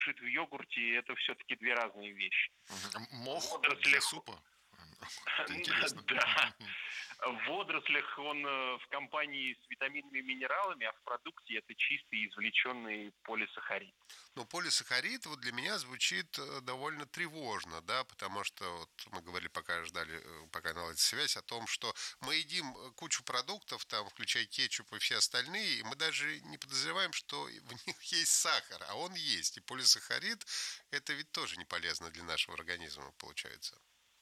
лежит в йогурте, это все-таки две разные вещи. В Мох для водорослях, супа? Это интересно. да, в водорослях он в компании с витаминами и минералами, а в продукте это чистый извлеченный полисахарид. Но полисахарид вот для меня звучит довольно тревожно, да, потому что вот мы говорили, пока ждали, пока наладится связь, о том, что мы едим кучу продуктов, там, включая кетчуп и все остальные, и мы даже не подозреваем, что в них есть сахар, а он есть. И полисахарид, это ведь тоже не полезно для нашего организма, получается.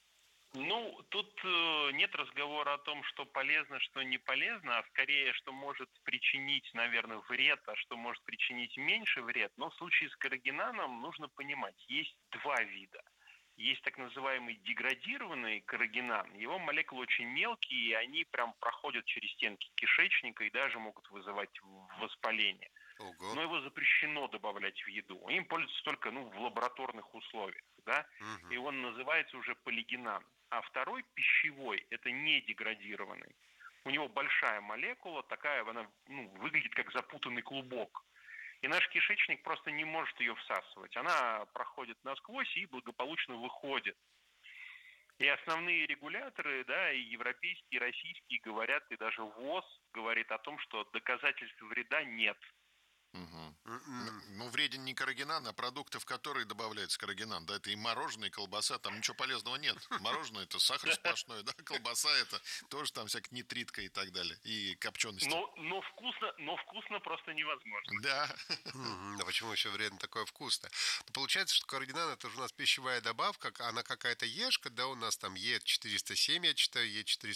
Ну, тут нет разговора о том, что полезно, что не полезно, а скорее, что может причинить, наверное, вред, а что может причинить меньше вред. Но в случае с каррагинаном нужно понимать, есть два вида. Есть так называемый деградированный каррагинан. Его молекулы очень мелкие, и они прям проходят через стенки кишечника и даже могут вызывать воспаление. Ого. Но его запрещено добавлять в еду. Им пользуются только в лабораторных условиях. Да? И Мгм. он называется уже полигинан. А второй пищевой, это не деградированный. У него большая молекула, такая, она выглядит как запутанный клубок. И наш кишечник просто не может ее всасывать. Она проходит насквозь и благополучно выходит. И основные регуляторы, да, и европейские, и российские говорят, и даже ВОЗ говорит о том, что доказательств вреда нет. Мгм. М-м. Ну, вреден не каррагинан, а продукты, в которые добавляется каррагинан. Да, это и мороженое, и колбаса, там ничего полезного нет. Мороженое – это сахар сплошной, да, колбаса – это тоже там всякая нитритка и так далее, и копчености. Но вкусно просто невозможно. Да. А почему еще вредно такое вкусное? Ну, получается, что каррагинан это же у нас пищевая добавка, она какая-то ешка, да, у нас там Е407, я читаю,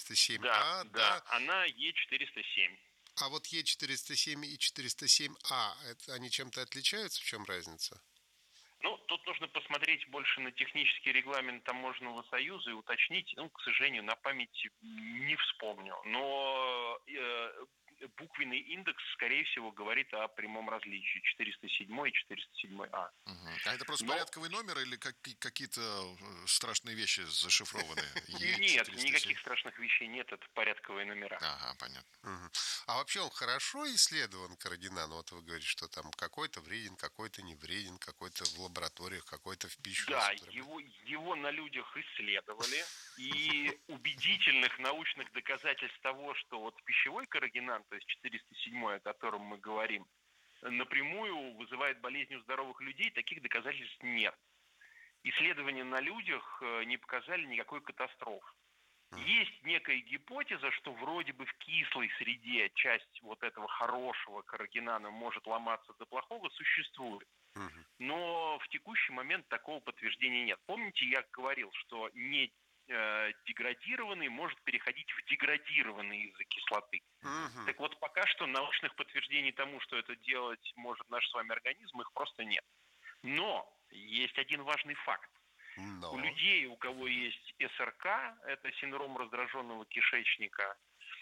Да, Е407А, да, да. она Е407. А вот Е407 и 407А, это, они чем-то отличаются? В чем разница? Ну, тут нужно посмотреть больше на технический регламент Таможенного союза и уточнить, к сожалению, на память не вспомню. Но буквенный индекс, скорее всего, говорит о прямом различии 407 и 407А. Мгм. А это просто Но порядковый номер или какие-то страшные вещи зашифрованные? нет, Е407? никаких страшных вещей нет, это порядковые номера. Ага, понятно. Мгм. А вообще он хорошо исследован, каррагинан? Вот вы говорите, что там какой-то вреден, какой-то не вреден, какой-то в лабораториях, какой-то в пищу Да, нас употребляет. его на людях исследовали, и убедительных научных доказательств того, что вот пищевой каррагинан, то есть 407, о котором мы говорим, напрямую вызывает болезни у здоровых людей, таких доказательств нет. Исследования на людях не показали никакой катастрофы. Есть некая гипотеза, что вроде бы в кислой среде часть вот этого хорошего каррагинана может ломаться до плохого, существует. Мгм. Но в текущий момент такого подтверждения нет. Помните, я говорил, что не деградированный может переходить в деградированный из-за кислоты. Мгм. Так вот, пока что научных подтверждений тому, что это делать может наш с вами организм, их просто нет. Но есть один важный факт. У Но. людей, у кого есть СРК, это синдром раздраженного кишечника,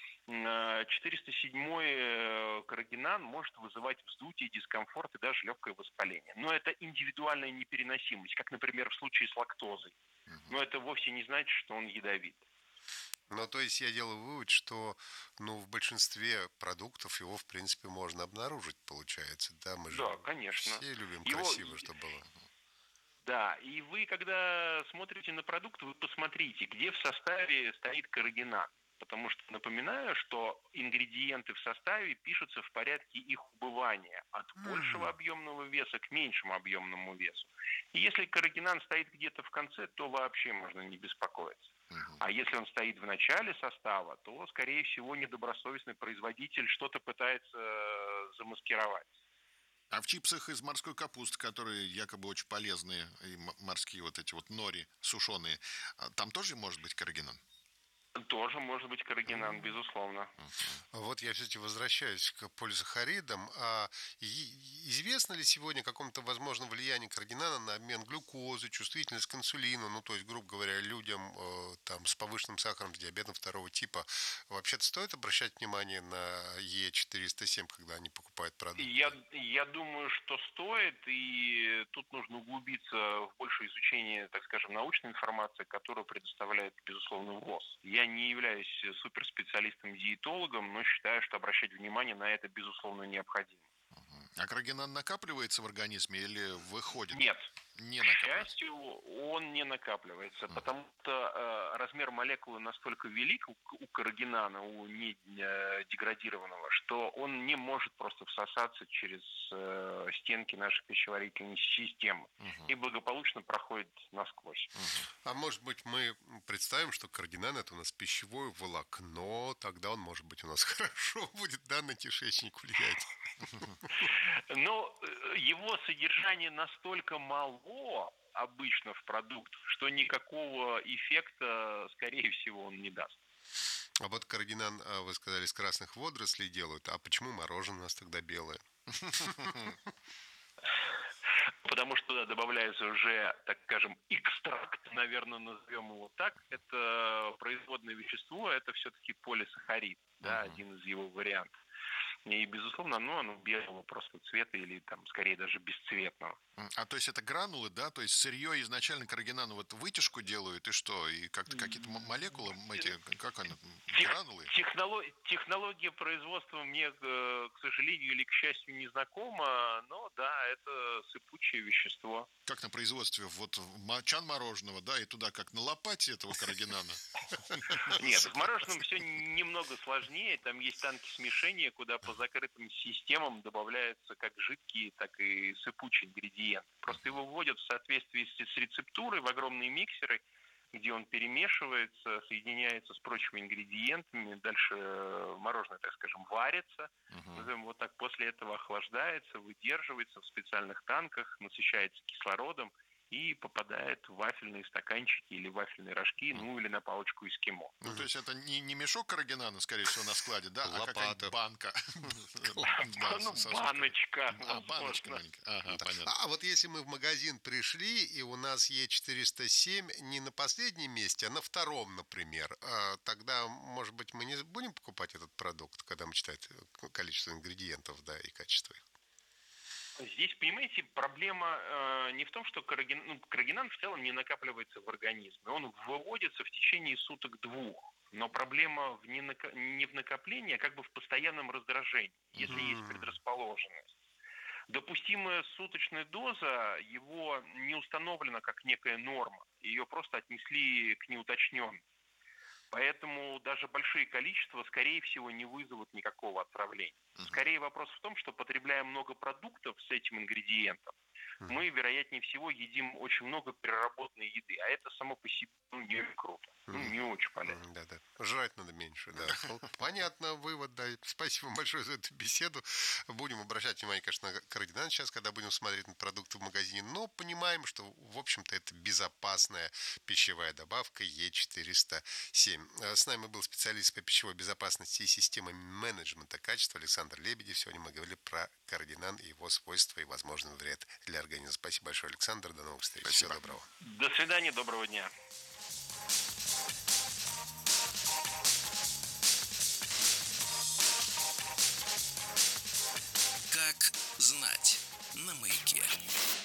407 каррагинан может вызывать вздутие, дискомфорт и даже легкое воспаление. Но это индивидуальная непереносимость, как, например, в случае с лактозой. Но это вовсе не значит, что он ядовит. Ну, то есть я делаю вывод, что в большинстве продуктов его, в принципе, можно обнаружить, получается. Да, мы же Да, конечно. все любим Его, красиво, чтобы было. да, и вы, когда смотрите на продукт, вы посмотрите, где в составе стоит каррагинан. Потому что напоминаю, что ингредиенты в составе пишутся в порядке их убывания от большего М. объемного веса к меньшему объемному весу. И если каррагинан стоит где-то в конце, то вообще можно не беспокоиться. Мгм. А если он стоит в начале состава, то, скорее всего, недобросовестный производитель что-то пытается замаскировать. А в чипсах из морской капусты, которые якобы очень полезные, и морские вот эти вот нори сушеные, там тоже может быть каррагинан? Тоже может быть каррагинан, безусловно. Вот я все-таки возвращаюсь к полисахаридам. Известно ли сегодня о каком-то возможном влиянии каррагинана на обмен глюкозы, чувствительность к инсулину, ну, то есть, грубо говоря, людям там, с повышенным сахаром, с диабетом второго типа, вообще-то стоит обращать внимание на Е407, когда они покупают Я, продукты? я думаю, что стоит, и тут нужно углубиться в большее изучение, так скажем, научной информации, которую предоставляет, безусловно, ВОЗ. Я не являюсь суперспециалистом-диетологом, но считаю, что обращать внимание на это, безусловно, необходимо. А каррагинан накапливается в организме или выходит? Нет. Не К накапливается. счастью, он не накапливается, потому что размер молекулы настолько велик у каррагинана, у недеградированного, что он не может просто всосаться через стенки нашей пищеварительной системы и благополучно проходит насквозь. А может быть, мы представим, что каррагинан это у нас пищевое волокно, тогда он, может быть, у нас хорошо будет, да, на кишечник влиять. Но его содержание настолько мало обычно в продуктах, что никакого эффекта, скорее всего, он не даст. А вот каррагинан, вы сказали, из красных водорослей делают. А почему мороженое у нас тогда белое? Потому что туда добавляется уже, так скажем, экстракт, наверное, назовем его так. Это производное вещество, это все-таки полисахарид, да, один из его вариантов. И, безусловно, оно белого просто цвета или, там, скорее, даже бесцветного. А то есть это гранулы, да? То есть сырье изначально каррагинану вот вытяжку делают, и что? И как-то какие-то молекулы, эти, как они, гранулы? Технология производства мне, к сожалению или к счастью, не знакома, но да, это сыпучее вещество. Как на производстве вот чан мороженого, да, и туда как на лопате этого каррагинана? Нет, в мороженом все немного сложнее. Там есть танки смешения, куда по закрытым системам добавляются как жидкие, так и сыпучие ингредиенты. Просто его вводят в соответствии с рецептурой в огромные миксеры, где он перемешивается, соединяется с прочими ингредиентами. Дальше мороженое, так скажем, варится. Назовем вот так. После этого охлаждается, выдерживается в специальных танках, насыщается кислородом и попадает в вафельные стаканчики или вафельные рожки, ну или на палочку эскимо. Ну, то есть это не мешок каррагинана, скорее всего, на складе, да, а какая-то банка. Ну, баночка. Баночка маленькая. Ага, понятно. А вот если мы в магазин пришли, и у нас Е407 не на последнем месте, а на втором, например, тогда, может быть, мы не будем покупать этот продукт, когда мы читаем количество ингредиентов, да, и качество их? Здесь, понимаете, проблема не в том, что каррагинан в целом не накапливается в организме. Он выводится в течение суток-двух. Но проблема не в накоплении, а как бы в постоянном раздражении, если есть предрасположенность. Допустимая суточная доза его не установлена как некая норма. Ее просто отнесли к неуточненной. Поэтому даже большие количества, скорее всего, не вызовут никакого отравления. Скорее вопрос в том, что потребляя много продуктов с этим ингредиентом, мы, вероятнее всего, едим очень много переработанной еды. А это само по себе не круто. Не очень полезно. Да. Жрать надо меньше, да. Понятно, вывод, да. Спасибо большое за эту беседу. Будем обращать внимание, конечно, на каррагинан сейчас, когда будем смотреть на продукты в магазине, но понимаем, что, в общем-то, это безопасная пищевая добавка Е407. С нами был специалист по пищевой безопасности и системам менеджмента качества Александр Лебедев. Сегодня мы говорили про каррагинан и его свойства и возможный вред для организма. Спасибо большое, Александр. До новых встреч. Спасибо. Всего доброго. До свидания, доброго дня.